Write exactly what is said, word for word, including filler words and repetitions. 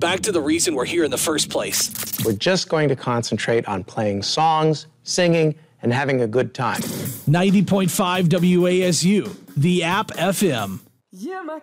back to the reason we're here in the first place. We're just going to concentrate on playing songs, singing, and having a good time. ninety point five W A S U, the App F M. Yeah, my